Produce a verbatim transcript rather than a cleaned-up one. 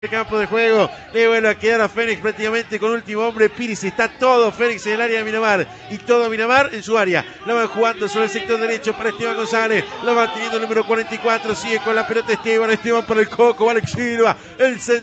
campo de juego, le vuelve a quedar a Fénix prácticamente con último hombre. Piris, está todo Fénix en el área de Miramar y todo Miramar en su área. La van jugando sobre el sector derecho para Esteban González, la va teniendo el número cuarenta y cuatro, sigue con la pelota Esteban, Esteban por el coco, Alex Silva, el centro.